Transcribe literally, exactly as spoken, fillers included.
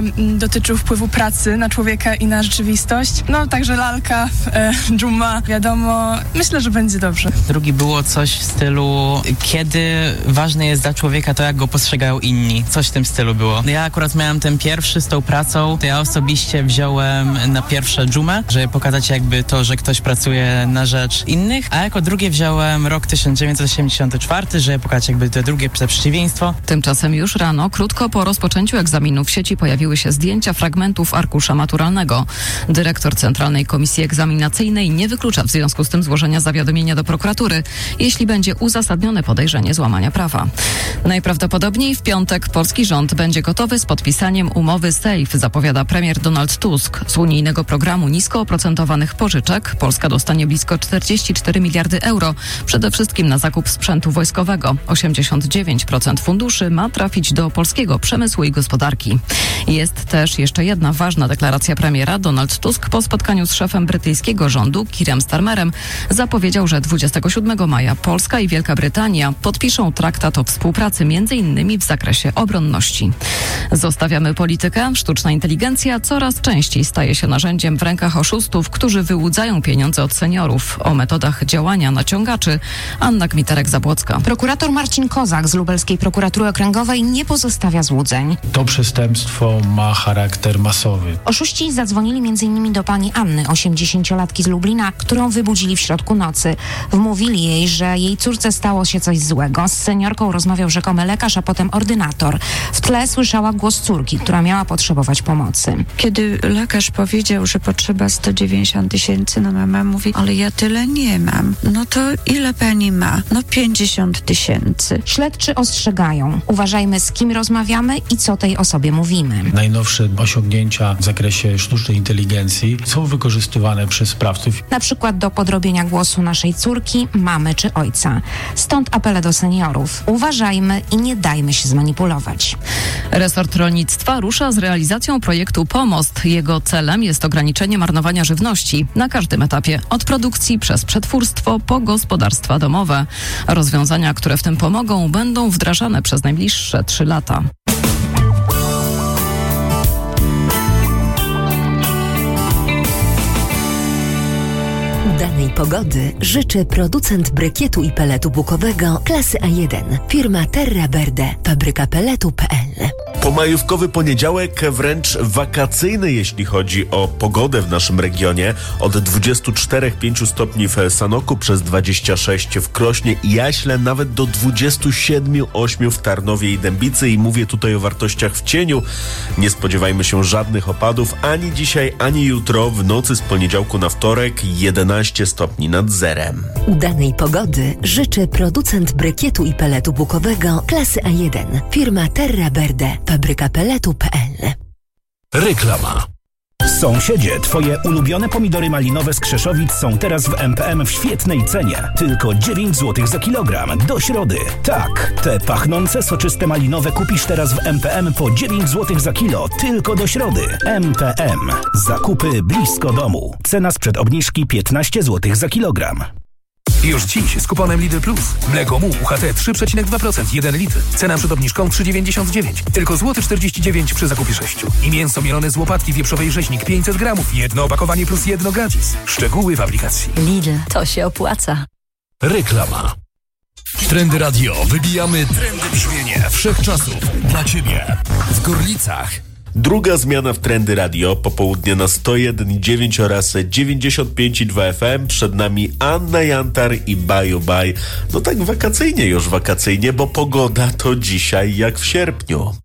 m, dotyczył wpływu pracy na człowieka i na rzeczywistość. No, także lalka, e, dżuma, wiadomo, myślę, że będzie dobrze. Drugi było coś w stylu, kiedy ważne jest dla człowieka to, jak go postrzegają inni. Coś w tym stylu było. Ja akurat miałem ten pierwszy z tą pracą, to ja osobiście wziąłem na pierwsze dżumę, żeby pokazać jakby to, że ktoś pracuje na rzecz innych, a jako drugie wziąłem rok tysiąc dziewięćset osiemdziesiąty czwarty, żeby pokazać jakby to drugie przeciwieństwo. Tymczasem już rano, krótko po rozpoczęciu egzaminu w sieci pojawiły się zdjęcia fragmentów arkusza maturalnego. Dyrektor Centralnej Komisji Egzaminacyjnej nie wyklucza w związku z tym złożenia zawiadomienia do prokuratury, jeśli będzie uzasadnione podejrzenie złamania prawa. Najprawdopodobniej w piątek polski rząd będzie gotowy z podpisaniem umowy SAFE, zapowiada premier Donald Tusk. Z unijnego programu nisko oprocentowanych pożyczek Polska dostanie blisko czterdzieści cztery miliardy euro, przede wszystkim na zakup sprzętu wojskowego. osiemdziesiąt dziewięć procent funduszy ma trafić do polskiego przemysłu i gospodarki. Jest też jeszcze jedna ważna deklaracja premiera. Donald Tusk po spotkaniu z szefem brytyjskiego rządu, Keirem Starmerem, zapowiedział, że dwudziestego siódmego maja Polska i Wielka Brytania podpiszą traktat o współpracy między innymi w zakresie obronności. Zostawiamy politykę. Sztuczna inteligencja coraz częściej staje się narzędziem w rękach oszustów, którzy wyłudzają pieniądze od seniorów. O metodach działania naciągaczy Anna Gmiterek-Zabłocka. Prokurator Marcin Kozak z Lubelskiej Prokuratury Okręgowej nie pozostawia złudzeń. To przestępstwo ma charakter masowy. Oszuści zadzwonili między innymi do pani Anny, osiemdziesięciolatki z Lublina, którą wybudzili w środku nocy. Wmówili jej, że jej córce stało się coś złego. Z seniorką rozmawiał rzekomy lekarz, a potem ordynator. W tle słyszała głos córki, która miała potrzebować pomocy. Kiedy lekarz powiedział, że potrzeba sto dziewięćdziesiąt tysięcy, no mama mówi, ale ja tyle nie mam. No to ile pani ma? No pięćdziesiąt tysięcy. Śledczy ostrzegają. Uważajmy, z kim rozmawiamy i co tej osobie mówimy. Najnowsze osiągnięcia w zakresie sztucznej inteligencji są wykorzystywane przez sprawców. Na przykład do podrobienia głosu naszej córki, mamy czy ojca. Stąd apele do seniorów. Uważajmy i nie dajmy się zmanipulować. Resort rolnictwa rusza z realizacją projektu Pomost. Jego celem jest ograniczenie marnowania żywności na każdym etapie, od produkcji przez przetwórstwo po gospodarstwa domowe. Rozwiązania, które w tym pomogą, będą wdrażane przez najbliższe trzy lata. Udanej pogody życzy producent brykietu i peletu bukowego klasy A jeden. Firma Terra Verde, fabryka peletu kropka p l. Pomajówkowy poniedziałek wręcz wakacyjny, jeśli chodzi o pogodę w naszym regionie. Od dwudziestu czterech pięciu stopni w Sanoku, przez dwadzieścia sześć w Krośnie i Jaśle, nawet do dwudziestu siedmiu ośmiu w Tarnowie i Dębicy. I mówię tutaj o wartościach w cieniu. Nie spodziewajmy się żadnych opadów ani dzisiaj, ani jutro. W nocy z poniedziałku na wtorek jedenaście stopni nad zerem. Udanej pogody życzy producent brykietu i peletu bukowego klasy A jeden. Firma Terra Verde, fabryka peletu kropka p l. Reklama. Sąsiedzie, twoje ulubione pomidory malinowe z Krzeszowic są teraz w M P M w świetnej cenie. Tylko dziewięć złotych za kilogram. Do środy. Tak, te pachnące, soczyste malinowe kupisz teraz w M P M po dziewięć złotych za kilo. Tylko do środy. M P M. Zakupy blisko domu. Cena sprzed obniżki piętnaście złotych za kilogram. Już dziś z kuponem Lidl Plus. Mleko Mu U H T trzy przecinek dwa procent, jeden litr. Cena przed obniżką trzy dziewięćdziesiąt dziewięć. Tylko złoty czterdzieści dziewięć przy zakupie sześciu. I mięso mielone z łopatki wieprzowej rzeźnik pięćset gramów. Jedno opakowanie plus jedno gratis. Szczegóły w aplikacji. Lidl, to się opłaca. Reklama. Trendy Radio. Wybijamy trendy brzmienia wszechczasów. Dla Ciebie. W Gorlicach. Druga zmiana w Trendy Radio, popołudnie na sto jeden i dziewięć oraz dziewięćdziesiąt pięć i dwa F M. Przed nami Anna Jantar i Baju Baj. No tak wakacyjnie, już wakacyjnie, bo pogoda to dzisiaj jak w sierpniu.